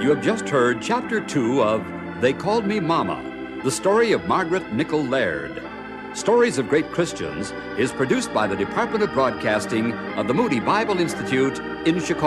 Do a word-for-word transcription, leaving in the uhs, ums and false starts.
You have just heard Chapter two of They Called Me Mama, the story of Margaret Nichol Laird. Stories of Great Christians is produced by the Department of Broadcasting of the Moody Bible Institute in Chicago.